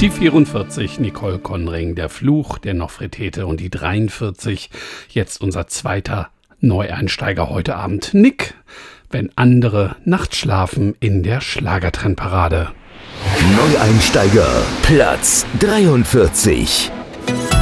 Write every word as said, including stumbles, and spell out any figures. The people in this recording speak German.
Die vierundvierzig, Nicole Conring, der Fluch der Nofretete, und die dreiundvierzig, jetzt unser zweiter Neueinsteiger heute Abend, Nick, wenn andere nachts schlafen in der Schlagertrendparade. Neueinsteiger, Platz dreiundvierzig.